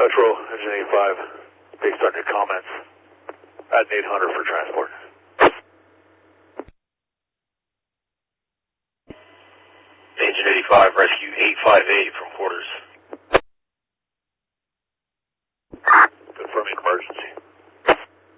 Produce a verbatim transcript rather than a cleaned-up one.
Metro, Engine eighty-five, based on your comments, add an eight hundred for transport. Engine eighty-five, rescue eight five eight from quarters. Confirming emergency.